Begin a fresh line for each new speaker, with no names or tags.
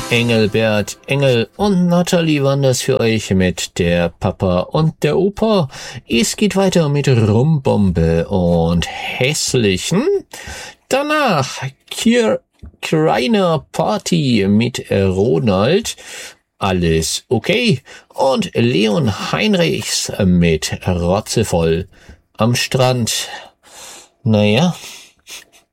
Engelbert Engel und Nathalie waren das für euch mit der Papa und der Opa. Es geht weiter mit Rumbombe und Hässlichen. Danach Kreiner Party mit Ronald. Alles okay. Und Leon Heinrichs mit Rotzevoll am Strand. Naja,